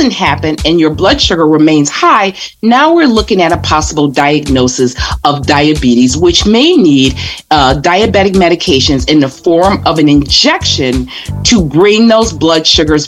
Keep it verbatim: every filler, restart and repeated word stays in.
doesn't happen and your blood sugar remains high, now we're looking at a possible diagnosis of diabetes, which may need uh, diabetic medications in the form of an injection to bring those blood sugars